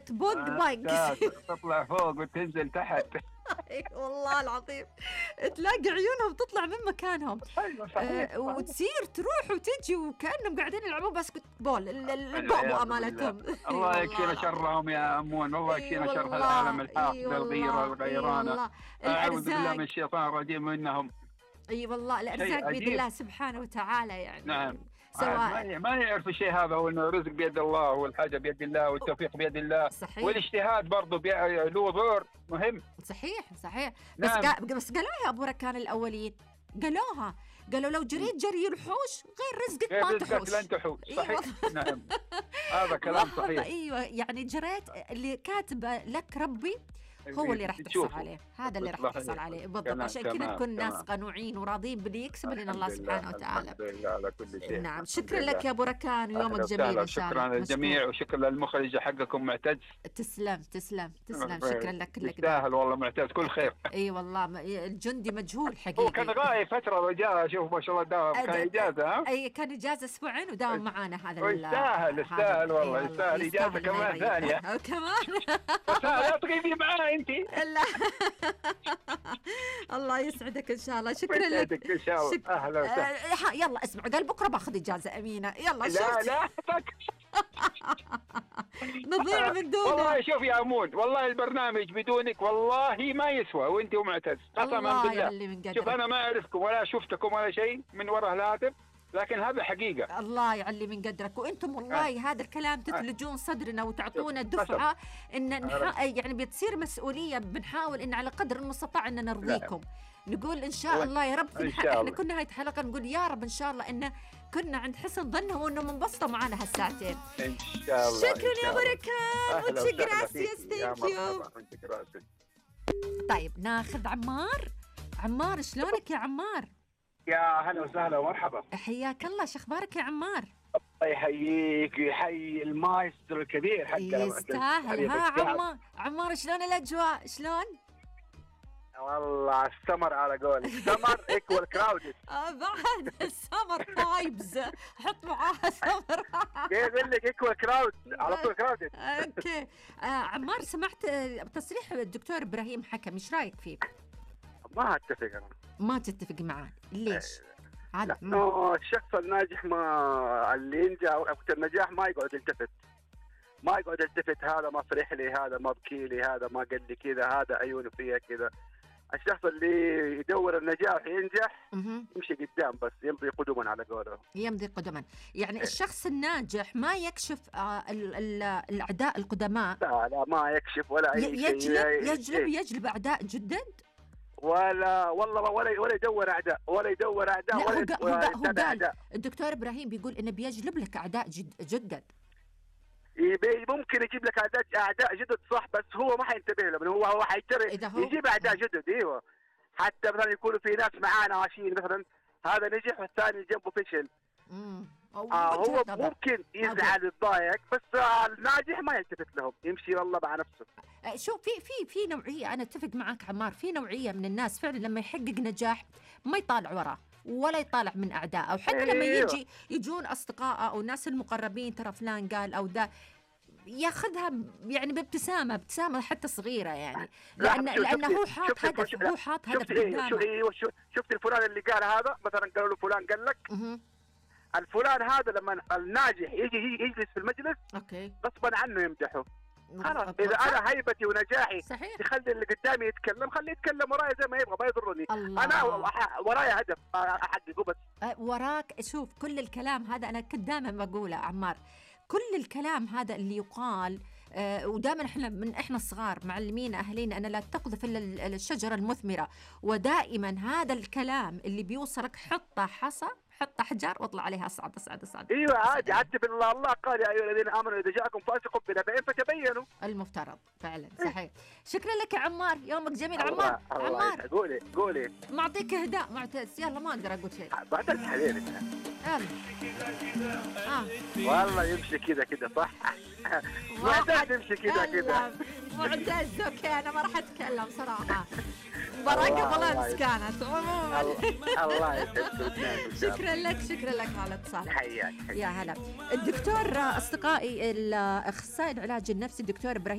تبق بق. تطلع فوق وتنزل تحت. والله العظيم تلاقي عيونهم تطلع من مكانهم. ايوه صحيح. وتصير تروح وتجي وكأنهم قاعدين يلعبون باسكت بول، البؤبؤة مالتهم. الله يكفينا شرهم يا أمون، والله يكفينا شر العالم الحاقد الغيرة الغيرانة. أعوذ بالله من الشيطان الرجيم منهم. اي والله الارزاق بيد الله سبحانه وتعالى يعني. نعم. سواء ما يعرف الشيء هذا، وانه الرزق بيد الله والحاجه بيد الله والتوفيق بيد الله. صحيح. والاجتهاد برضه له دور مهم. صحيح. نعم. بس قالوها ابو ركان الاولين، قالوا لو جريت جري الحوش غير رزقك ما تحوش. لن تحوش. صحيح. نعم هذا كلام صحيح. ايوه يعني جريت اللي كاتب لك ربي هو اللي راح تحصل عليه، هذا اللي راح تحصل عليه بالضبط. عشان كذا نكون ناس قنوعين وراضين باللي يكسب لنا الله سبحانه وتعالى. الحمد لله على كل شيء. نعم شكرا لك يا ابو ركان، ويومك جميل ان شاء الله. شكرا للجميع وشكرا للمخرج حقكم معتز. تسلم. شكرا لك كلك. يستاهل والله معتز كل خير. اي والله الجندي مجهول حقيقي. هو كان غايب فتره رجاء، شوف ما شاء الله داوم، كان اجازه. اي كان اجازه اسبوعين وداوم معانا. هذا يستاهل والله، يستاهل اجازه كمان ثانيه. كمان بس لا تغيبي معاه انت. لا الله يسعدك ان شاء الله. شكرا لك ان شاء الله. اهلا وسهلا. يلا اسمع، قال بكره باخذ اجازه امينه. يلا لا نضيع من دونه. والله شوف يا امون، والله البرنامج بدونك والله ما يسوى، وانت ومعتز قسما بالله. شوف انا ما اعرفكم ولا شفتكم ولا شيء من وراء الهاتف، لكن هذا حقيقة. الله يعلي من قدرك. وانتم والله هذا الكلام تثلجون صدرنا وتعطونا دفعة ان يعني بتصير مسؤولية. بنحاول ان على قدر المستطاع ان نرضيكم. نقول ان شاء الله يا رب احنا كنا هاي الحلقة نقول يا رب ان شاء الله ان كنا عند حسن ظنهم وانهم منبسطوا معنا هالساعتين. ان شاء الله. شكرا يا بركان. muchas gracias. thank you. طيب ناخذ عمار. شلونك يا عمار؟ يا هلا وسهلا ومرحبا. حياك الله. شو اخبارك يا عمار؟ الله يحييك ويحيي المايسترو الكبير حقنا. يستاهل. عمار شلون الاجواء؟ شلون؟ والله السمر على قولك، سمر ايكوال كراودد. بعد السمر فايبز حط معاها سمر. يقول لك ايكوال كراود على طول كراودد. اوكي. عمار سمعت تصريح الدكتور ابراهيم حكم، ايش رايك فيه؟ ما اتفق انا. ما تتفق معاه ليش؟ لانه الشخص الناجح ما اللي ينجح وقت النجاح ما يقعد يلتفت هذا ما فرح لي، هذا ما بكي لي، هذا ما قال لي كذا، هذا عيونه فيها كذا. الشخص اللي يدور النجاح ينجح يمشي قدام بس، يمضي قدما على قوله. يمضي قدما يعني الشخص الناجح ما يكشف الأعداء القدماء. لا ما يكشف ولا أي شيء. يجلب أعداء جدد ولا يدور أعداء ولا يتابع أعداء. الدكتور إبراهيم بيقول إنه بيجلب لك أعداء جدد. ممكن يجيب لك اعداء جدد صح، بس هو ما حينتبه لهم. هو حينتبه يجيب اعداء جدد. ايوه حتى مثلا يكونوا في ناس معانا ماشيين مثلا، هذا نجح والثاني جنبه فشل. هو ممكن يزعل يتضايق، بس الناجح ما يلتفت لهم، يمشي والله مع نفسه. شوف في نوعيه، انا اتفق معك عمار، في نوعيه من الناس فعلا لما يحقق نجاح ما يطالع وراه ولا يطالع من أعداء، أو حتى لما يجون أصدقائه أو الناس المقربين ترى فلان قال أو ده، ياخذها يعني بابتسامة حتى صغيرة يعني، لأنه هو حاط هدف قدامه. شفت الفلان اللي قال هذا مثلا، قالوا له فلان قال لك الفلان هذا، لما الناجح يجي يجلس في المجلس غصبا عنه يمدحه. إذا أنا هيبتي ونجاحي يخلي اللي قدامي يتكلم، خليه يتكلم ورايا زي ما يبغى، ما يضرني. أنا ورايا هدف أحققه بس. وراك شوف كل الكلام هذا أنا كنت دائما بقوله عمار، كل الكلام هذا اللي يقال ودائما احنا الصغار معلمين اهالينا ان لا تقذف الا الشجره المثمره، ودائما هذا الكلام اللي بيوصلك حطه حصى، حط حجر واطلع عليها اصعد. ايوه عادي، عدي بالله. الله قال يا ايها الذين امنوا اذا جاءكم فاسق بنبأ فتبينوا. المفترض فعلا صحيح. شكرا لك يا عمار، يومك جميل. عمار قولي معطيك اهداء معتز. يلا ما اقدر اقول شيء. بعد حبيبي والله يمشي كذا صح. معتز يمشي كذا. معتز اوكي، انا ما راح اتكلم صراحه، براقب الامس كانت عموما. الله يسعدك. شكرا لك على اتصالك. حياك. يا هلا. الدكتور اصدقائي الاخصائي العلاج النفسي الدكتور ابراهيم